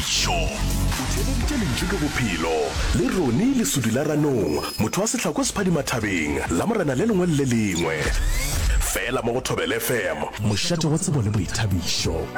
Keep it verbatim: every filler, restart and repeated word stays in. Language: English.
boithabišo o theleditše lentšu ke bophelo le rone le sudula ranong motho wa sehlako sephadimathabeng la morena le lengwe le lengwe fela mo go Thobela F M mošate wa tsebo le boithabišo.